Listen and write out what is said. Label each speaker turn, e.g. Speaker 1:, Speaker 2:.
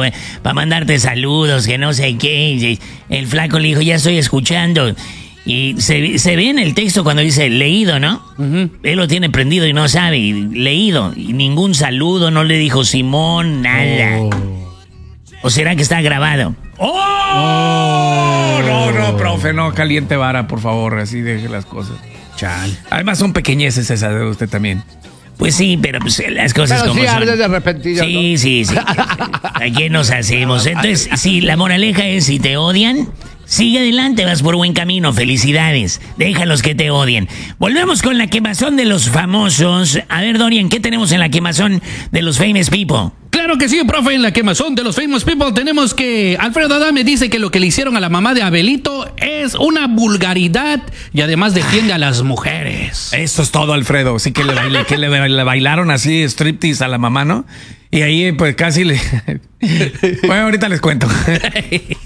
Speaker 1: para mandarte saludos, que no sé qué. Y el flaco le dijo, ya estoy escuchando. Y se ve en el texto cuando dice leído, ¿no? Él lo tiene prendido y no sabe, y leído. Y ningún saludo, no le dijo Simón, nada. ¿O será que está grabado?
Speaker 2: No, profe, no caliente vara, por favor, así deje las cosas.
Speaker 3: Chal.
Speaker 2: Además son pequeñeces esas de usted también.
Speaker 1: Pues sí, pero pues las cosas
Speaker 3: Pero
Speaker 1: como
Speaker 3: sí,
Speaker 1: son.
Speaker 3: arde de repentino,
Speaker 1: Sí. ¿A qué nos hacemos? Entonces, sí, la moraleja es, si te odian, sigue adelante, vas por buen camino, felicidades. Déjalos que te odien. Volvemos con la quemazón de los famosos. A ver, Dorian, ¿qué tenemos en la quemazón de los famous people?
Speaker 4: Claro que sí, profe, en la quemazón de los famous people tenemos que Alfredo Adame dice que lo que le hicieron a la mamá de Abelito es una vulgaridad y además defiende a las mujeres.
Speaker 2: Eso es todo, Alfredo. Sí que le bailaron así striptease a la mamá, ¿no? Y ahí pues casi le... Bueno, ahorita les cuento.